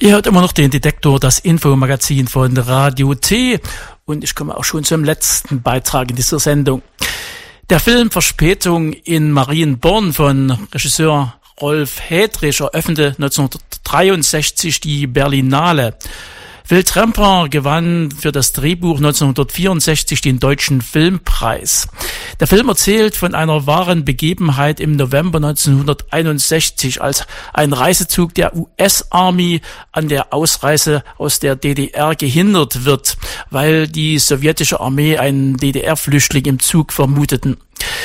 Ihr hört immer noch den Detektor, das Infomagazin von Radio T. Und ich komme auch schon zum letzten Beitrag in dieser Sendung. Der Film Verspätung in Marienborn von Regisseur Rolf Hedrich eröffnete 1963 die Berlinale. Will Tremper gewann für das Drehbuch 1964 den Deutschen Filmpreis. Der Film erzählt von einer wahren Begebenheit im November 1961, als ein Reisezug der US-Army an der Ausreise aus der DDR gehindert wird, weil die sowjetische Armee einen DDR-Flüchtling im Zug vermuteten.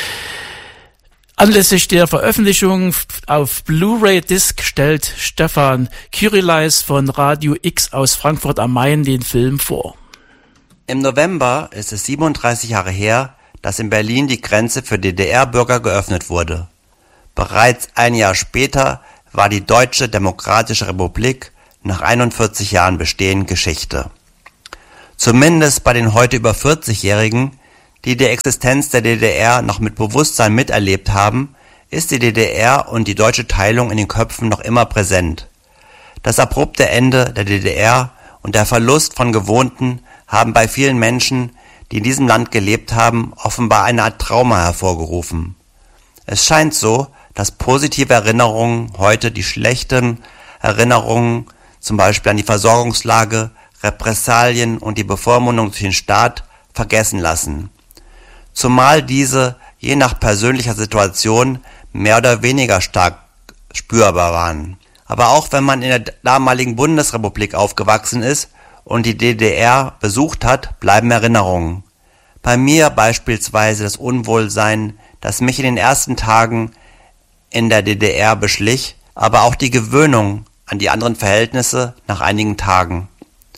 Anlässlich der Veröffentlichung auf Blu-ray-Disc stellt Stefan Kyrileis von Radio X aus Frankfurt am Main den Film vor. Im November ist es 37 Jahre her, dass in Berlin die Grenze für DDR-Bürger geöffnet wurde. Bereits ein Jahr später war die Deutsche Demokratische Republik nach 41 Jahren Bestehen Geschichte. Zumindest bei den heute über 40-Jährigen, die Existenz der DDR noch mit Bewusstsein miterlebt haben, ist die DDR und die deutsche Teilung in den Köpfen noch immer präsent. Das abrupte Ende der DDR und der Verlust von Gewohnten haben bei vielen Menschen, die in diesem Land gelebt haben, offenbar eine Art Trauma hervorgerufen. Es scheint so, dass positive Erinnerungen heute die schlechten Erinnerungen, zum Beispiel an die Versorgungslage, Repressalien und die Bevormundung durch den Staat, vergessen lassen. Zumal diese je nach persönlicher Situation mehr oder weniger stark spürbar waren. Aber auch wenn man in der damaligen Bundesrepublik aufgewachsen ist und die DDR besucht hat, bleiben Erinnerungen. Bei mir beispielsweise das Unwohlsein, das mich in den ersten Tagen in der DDR beschlich, aber auch die Gewöhnung an die anderen Verhältnisse nach einigen Tagen.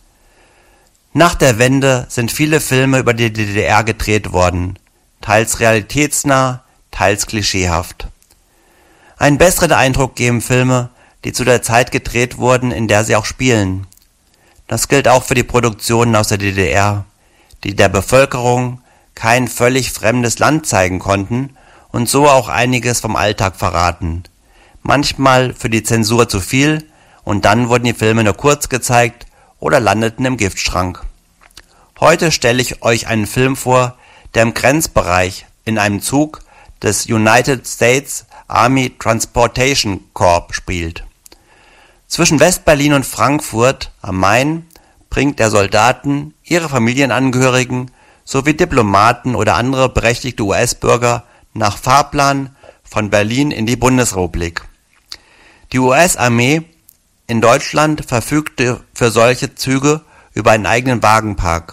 Nach der Wende sind viele Filme über die DDR gedreht worden, teils realitätsnah, teils klischeehaft. Einen besseren Eindruck geben Filme, die zu der Zeit gedreht wurden, in der sie auch spielen. Das gilt auch für die Produktionen aus der DDR, die der Bevölkerung kein völlig fremdes Land zeigen konnten und so auch einiges vom Alltag verraten. Manchmal für die Zensur zu viel und dann wurden die Filme nur kurz gezeigt oder landeten im Giftschrank. Heute stelle ich euch einen Film vor, der im Grenzbereich in einem Zug des United States Army Transportation Corps spielt. Zwischen West-Berlin und Frankfurt am Main bringt er Soldaten, ihre Familienangehörigen sowie Diplomaten oder andere berechtigte US-Bürger nach Fahrplan von Berlin in die Bundesrepublik. Die US-Armee in Deutschland verfügte für solche Züge über einen eigenen Wagenpark.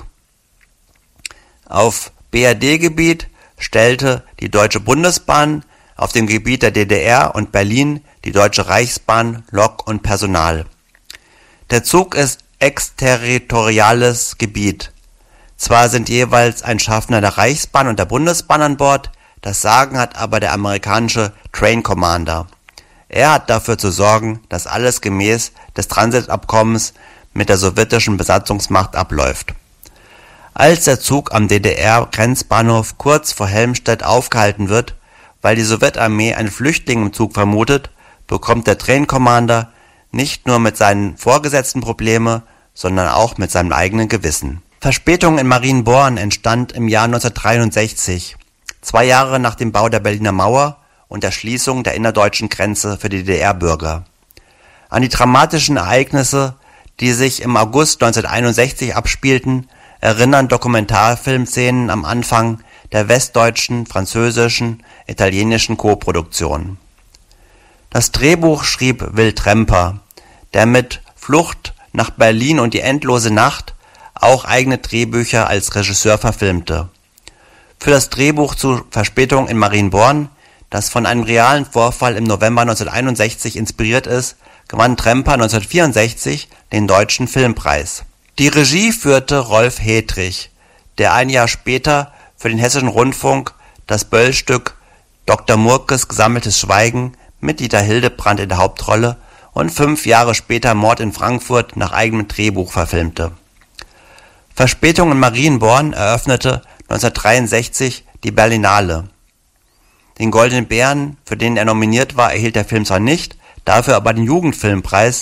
Auf BRD-Gebiet stellte die Deutsche Bundesbahn, auf dem Gebiet der DDR und Berlin die Deutsche Reichsbahn Lok und Personal. Der Zug ist exterritoriales Gebiet. Zwar sind jeweils ein Schaffner der Reichsbahn und der Bundesbahn an Bord, das Sagen hat aber der amerikanische Train Commander. Er hat dafür zu sorgen, dass alles gemäß des Transitabkommens mit der sowjetischen Besatzungsmacht abläuft. Als der Zug am DDR-Grenzbahnhof kurz vor Helmstedt aufgehalten wird, weil die Sowjetarmee einen Flüchtling im Zug vermutet, bekommt der Train Commander nicht nur mit seinen Vorgesetzten Probleme, sondern auch mit seinem eigenen Gewissen. Verspätung in Marienborn entstand im Jahr 1963, 2 Jahre nach dem Bau der Berliner Mauer und der Schließung der innerdeutschen Grenze für die DDR-Bürger. An die dramatischen Ereignisse, die sich im August 1961 abspielten, erinnern Dokumentarfilmszenen am Anfang der westdeutschen, französischen, italienischen Co-Produktion. Das Drehbuch schrieb Will Tremper, der mit Flucht nach Berlin und die endlose Nacht auch eigene Drehbücher als Regisseur verfilmte. Für das Drehbuch zu Verspätung in Marienborn, das von einem realen Vorfall im November 1961 inspiriert ist, gewann Tremper 1964 den Deutschen Filmpreis. Die Regie führte Rolf Hedrich, der ein Jahr später für den Hessischen Rundfunk das Böll-Stück Dr. Murkes Gesammeltes Schweigen mit Dieter Hildebrandt in der Hauptrolle und 5 Jahre später Mord in Frankfurt nach eigenem Drehbuch verfilmte. Verspätung in Marienborn eröffnete 1963 die Berlinale. Den Goldenen Bären, für den er nominiert war, erhielt der Film zwar nicht, dafür aber den Jugendfilmpreis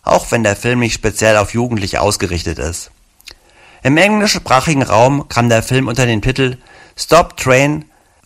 auch wenn der Film nicht speziell auf Jugendliche ausgerichtet ist. Im englischsprachigen Raum kam der Film unter dem Titel Stop Train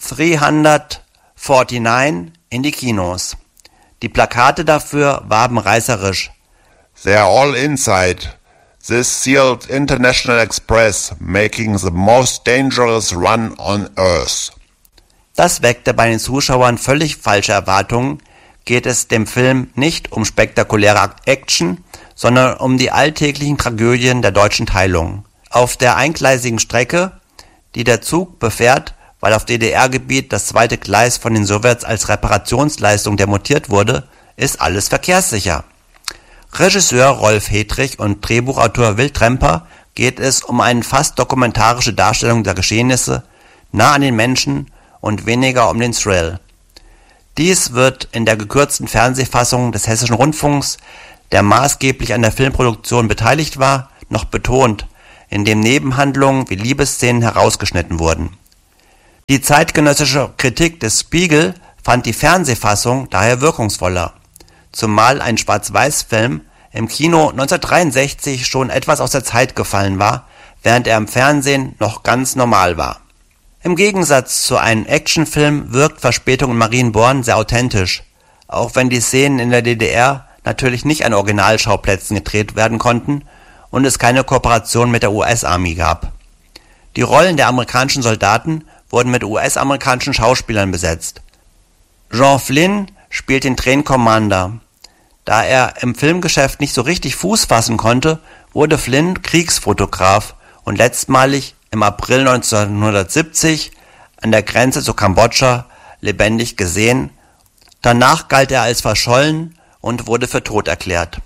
349 in die Kinos. Die Plakate dafür warben reißerisch. They're all inside. This sealed International Express making the most dangerous run on Earth. Das weckte bei den Zuschauern völlig falsche Erwartungen. Geht es dem Film nicht um spektakuläre Action, sondern um die alltäglichen Tragödien der deutschen Teilung. Auf der eingleisigen Strecke, die der Zug befährt, weil auf DDR-Gebiet das zweite Gleis von den Sowjets als Reparationsleistung demontiert wurde, ist alles verkehrssicher. Regisseur Rolf Hedrich und Drehbuchautor Will Tremper geht es um eine fast dokumentarische Darstellung der Geschehnisse, nah an den Menschen und weniger um den Thrill. Dies wird in der gekürzten Fernsehfassung des Hessischen Rundfunks, der maßgeblich an der Filmproduktion beteiligt war, noch betont, indem Nebenhandlungen wie Liebesszenen herausgeschnitten wurden. Die zeitgenössische Kritik des Spiegel fand die Fernsehfassung daher wirkungsvoller, zumal ein Schwarz-Weiß-Film im Kino 1963 schon etwas aus der Zeit gefallen war, während er im Fernsehen noch ganz normal war. Im Gegensatz zu einem Actionfilm wirkt Verspätung in Marienborn sehr authentisch, auch wenn die Szenen in der DDR natürlich nicht an Originalschauplätzen gedreht werden konnten und es keine Kooperation mit der US-Army gab. Die Rollen der amerikanischen Soldaten wurden mit US-amerikanischen Schauspielern besetzt. Jean Flynn spielt den Train Commander. Da er im Filmgeschäft nicht so richtig Fuß fassen konnte, wurde Flynn Kriegsfotograf und letztmalig im April 1970 an der Grenze zu Kambodscha lebendig gesehen. Danach galt er als verschollen und wurde für tot erklärt.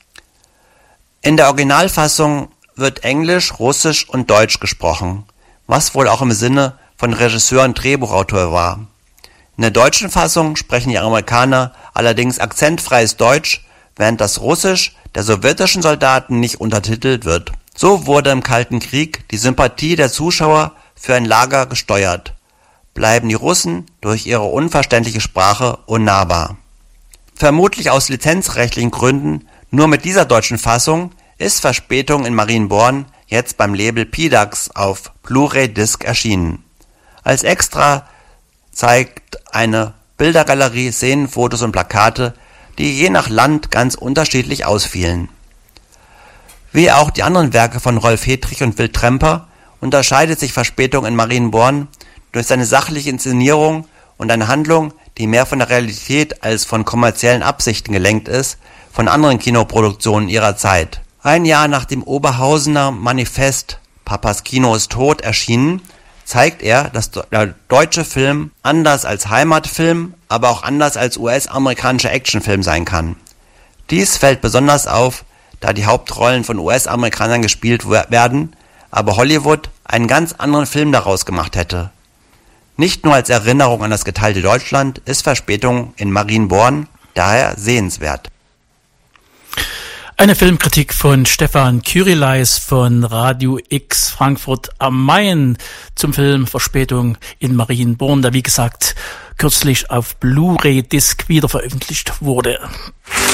In der Originalfassung wird Englisch, Russisch und Deutsch gesprochen, was wohl auch im Sinne von Regisseur und Drehbuchautor war. In der deutschen Fassung sprechen die Amerikaner allerdings akzentfreies Deutsch, während das Russisch der sowjetischen Soldaten nicht untertitelt wird. So wurde im Kalten Krieg die Sympathie der Zuschauer für ein Lager gesteuert, bleiben die Russen durch ihre unverständliche Sprache unnahbar. Vermutlich aus lizenzrechtlichen Gründen nur mit dieser deutschen Fassung ist Verspätung in Marienborn jetzt beim Label PDAX auf Blu-ray-Disc erschienen. Als Extra zeigt eine Bildergalerie Szenenfotos und Plakate, die je nach Land ganz unterschiedlich ausfielen. Wie auch die anderen Werke von Rolf Hedrich und Will Tremper unterscheidet sich Verspätung in Marienborn durch seine sachliche Inszenierung und eine Handlung, die mehr von der Realität als von kommerziellen Absichten gelenkt ist, von anderen Kinoproduktionen ihrer Zeit. Ein Jahr nach dem Oberhausener Manifest Papas Kino ist tot erschienen, zeigt er, dass der deutsche Film anders als Heimatfilm, aber auch anders als US-amerikanischer Actionfilm sein kann. Dies fällt besonders auf, da die Hauptrollen von US-Amerikanern gespielt werden, aber Hollywood einen ganz anderen Film daraus gemacht hätte. Nicht nur als Erinnerung an das geteilte Deutschland ist Verspätung in Marienborn daher sehenswert. Eine Filmkritik von Stefan Kyrileis von Radio X Frankfurt am Main zum Film Verspätung in Marienborn, der wie gesagt kürzlich auf Blu-ray-Disc wieder veröffentlicht wurde.